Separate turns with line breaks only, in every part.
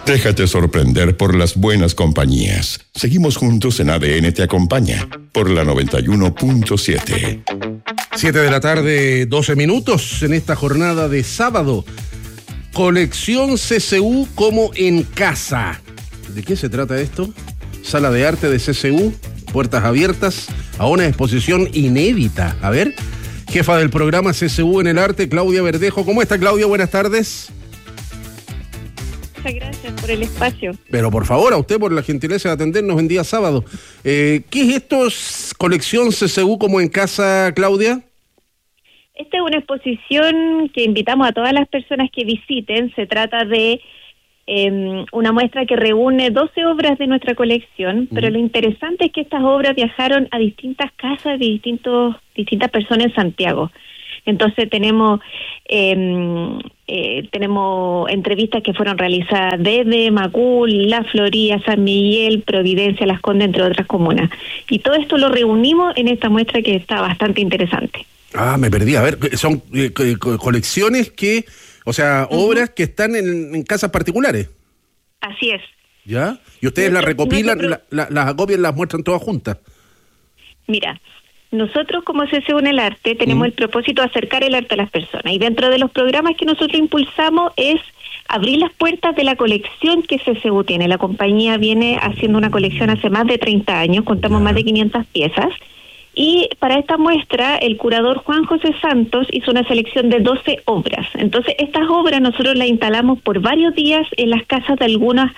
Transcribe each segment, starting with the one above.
Déjate sorprender por las buenas compañías. Seguimos juntos en ADN Te Acompaña, por la 91.7.
7 de la tarde, 12 minutos en esta jornada de sábado. Colección CCU como en casa. ¿De qué se trata esto? Sala de arte de CCU, puertas abiertas a una exposición inédita. A ver, jefa del programa CCU en el arte, Claudia Verdejo. ¿Cómo está, Claudia? Buenas tardes.
Muchas gracias por el espacio.
Pero por favor, a usted por la gentileza de atendernos en día sábado. ¿Qué es esto, colección CCU como en casa, Claudia?
Esta es una exposición que invitamos a todas las personas que visiten. Se trata de una muestra que reúne 12 obras de nuestra colección, pero lo interesante es que estas obras viajaron a distintas casas de distintas personas en Santiago. Entonces tenemos entrevistas que fueron realizadas desde Macul, La Florida, San Miguel, Providencia, Las Condes, entre otras comunas. Y todo esto lo reunimos en esta muestra que está bastante interesante.
Ah, me perdí. A ver, son colecciones que, o sea, obras que están en casas particulares.
Así es.
¿Ya? Y ustedes las recopilan, las acopian, las muestran todas juntas.
Mira, nosotros como CCU en el arte tenemos el propósito de acercar el arte a las personas, y dentro de los programas que nosotros impulsamos es abrir las puertas de la colección que CCU tiene. La compañía viene haciendo una colección hace más de 30 años, contamos más de 500 piezas, y para esta muestra el curador Juan José Santos hizo una selección de 12 obras. Entonces estas obras nosotros las instalamos por varios días en las casas de algunas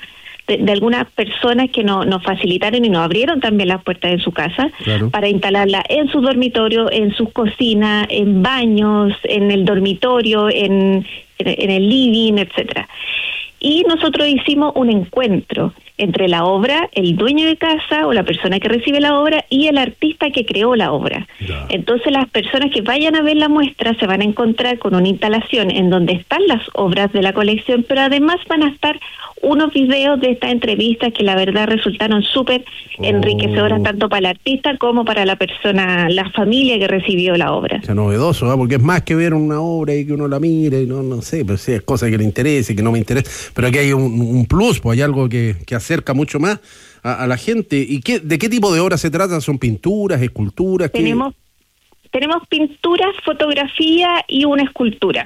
personas que nos facilitaron y nos abrieron también las puertas de su casa, claro, para instalarla en su dormitorio, en sus cocinas, en baños, en el dormitorio, en el living, etcétera. Y nosotros hicimos un encuentro entre la obra, el dueño de casa o la persona que recibe la obra y el artista que creó la obra. Ya. Entonces las personas que vayan a ver la muestra se van a encontrar con una instalación en donde están las obras de la colección, pero además van a estar unos videos de esta entrevista que la verdad resultaron súper enriquecedoras tanto para el artista como para la persona, la familia que recibió la obra.
Es novedoso, ¿eh? Porque es más que ver una obra y que uno la mire, y no sé, pero sí es cosa que le interese, que no me interesa, pero aquí hay un plus, pues hay algo que acerca mucho más a la gente. ¿Y de qué tipo de obras se trata? ¿Son pinturas, esculturas?
Tenemos pinturas, fotografía y una escultura.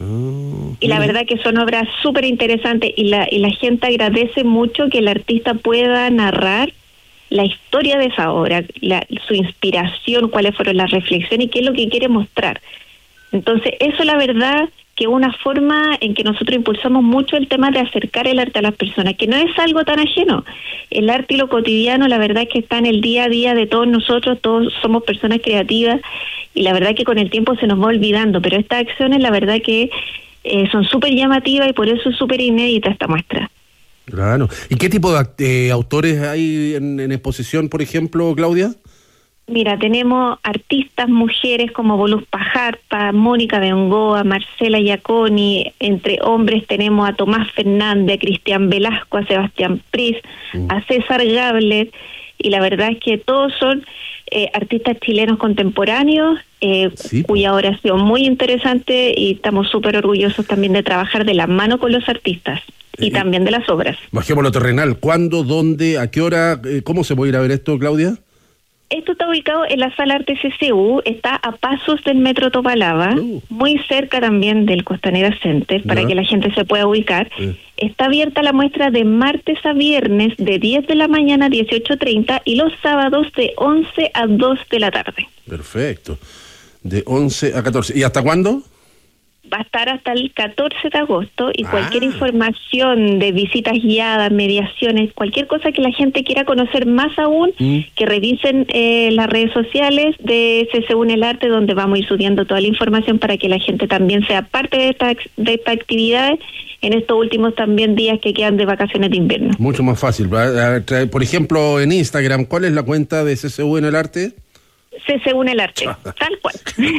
Y la verdad que son obras súper interesantes y la gente agradece mucho que el artista pueda narrar la historia de esa obra, su inspiración, cuáles fueron las reflexiones y qué es lo que quiere mostrar. Entonces eso la verdad que es una forma en que nosotros impulsamos mucho el tema de acercar el arte a las personas, que no es algo tan ajeno. El arte y lo cotidiano, la verdad es que está en el día a día de todos nosotros, todos somos personas creativas, y la verdad que con el tiempo se nos va olvidando, pero estas acciones la verdad que son súper llamativas y por eso es súper inédita esta muestra.
Claro. ¿Y qué tipo de autores hay en exposición, por ejemplo, Claudia?
Mira, tenemos artistas mujeres como Volus Pajarpa, Mónica Bengoa, Marcela Iaconi. Entre hombres tenemos a Tomás Fernández, a Cristian Velasco, a Sebastián Pris, a César Gablet, y la verdad es que todos son artistas chilenos contemporáneos, cuya obra ha sido muy interesante, y estamos súper orgullosos también de trabajar de la mano con los artistas y también de las obras.
Bajémoslo terrenal. ¿Cuándo, dónde, a qué hora, cómo se puede ir a ver esto, Claudia?
Esto está ubicado en la Sala Arte CCU, está a pasos del Metro Topalava, muy cerca también del Costanera Center, para que la gente se pueda ubicar. Está abierta la muestra de martes a viernes de 10 de la mañana a 18:30 y los sábados de 11 a 2 de la tarde.
Perfecto. De 11 a 14. ¿Y hasta cuándo?
Va a estar hasta el 14 de agosto y cualquier información de visitas guiadas, mediaciones, cualquier cosa que la gente quiera conocer más aún, que revisen las redes sociales de CCU en el arte, donde vamos a ir subiendo toda la información para que la gente también sea parte de esta actividad en estos últimos también días que quedan de vacaciones de invierno. Mucho más fácil.
Por ejemplo, en Instagram, ¿cuál es la cuenta de CCU en el arte?
CCU en el arte, tal cual.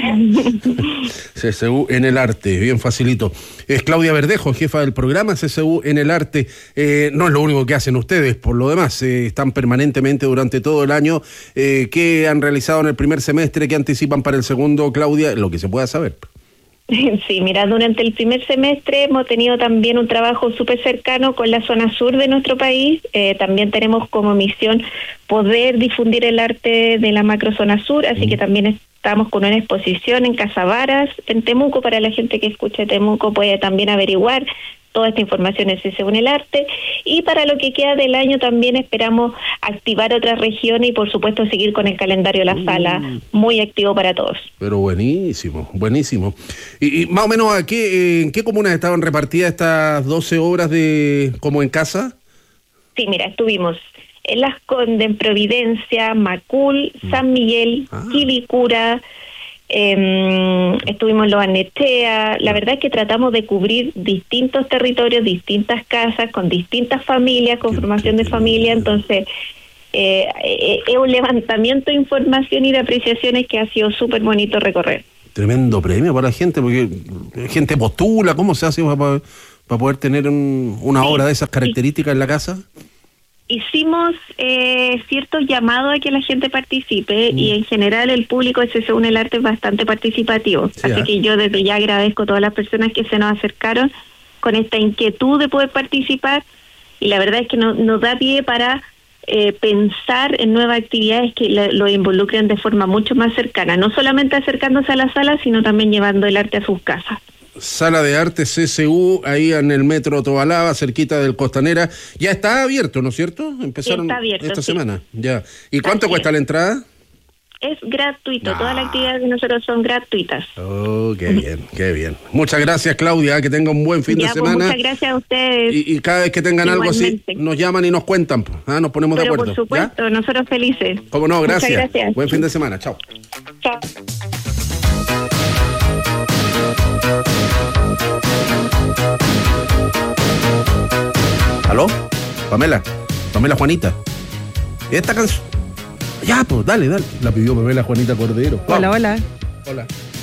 CCU en el arte, bien facilito. Es Claudia Verdejo, jefa del programa CCU en el arte. No es lo único que hacen ustedes, por lo demás, están permanentemente durante todo el año. ¿Qué han realizado en el primer semestre? ¿Qué anticipan para el segundo, Claudia? Lo que se pueda saber.
Sí, mira, durante el primer semestre hemos tenido también un trabajo súper cercano con la zona sur de nuestro país. También tenemos como misión poder difundir el arte de la macrozona sur, así que también estamos con una exposición en Casavaras, en Temuco. Para la gente que escuche Temuco puede también averiguar toda esta información en CSU en el Arte. Y para lo que queda del año también esperamos activar otras regiones y por supuesto seguir con el calendario de la sala, muy activo para todos.
Pero buenísimo, buenísimo. Y más o menos, ¿en qué comunas estaban repartidas estas 12 obras de como en casa?
Sí, mira, estuvimos en Las Condes, en Providencia, Macul, San Miguel, Quilicura, estuvimos en Lo Barnechea. La verdad es que tratamos de cubrir distintos territorios, distintas casas, con distintas familias, con formación de familia, entonces es un levantamiento de información y de apreciaciones que ha sido súper bonito recorrer.
Tremendo premio para la gente, porque gente postula, ¿cómo se hace para poder tener una obra de esas características en la casa?
Hicimos ciertos llamados a que la gente participe y en general el público de CSU en el Arte es bastante participativo. Sí, así que yo desde ya agradezco a todas las personas que se nos acercaron con esta inquietud de poder participar y la verdad es que nos da pie para pensar en nuevas actividades que lo involucren de forma mucho más cercana, no solamente acercándose a la sala, sino también llevando el arte a sus casas.
Sala de Arte CSU, ahí en el Metro Tobalaba, cerquita del Costanera. Ya está abierto, ¿no es cierto? Empezaron
abierto,
esta semana. Ya. ¿Y cuánto cuesta la entrada?
Es gratuito, todas las actividades de nosotros son gratuitas.
Oh, qué bien, qué bien. Muchas gracias, Claudia, que tenga un buen fin de semana.
Muchas gracias a ustedes.
Y cada vez que tengan algo así, nos llaman y nos cuentan. Nos ponemos de acuerdo.
Por supuesto, ¿ya? Nosotros felices.
Cómo no, gracias.
Muchas gracias.
Buen fin de semana, chao.
Chao.
¿Aló? Pamela Juanita. Esta canción. Ya, pues, dale. La pidió Pamela Juanita Cordero.
Hola, hola.
Hola.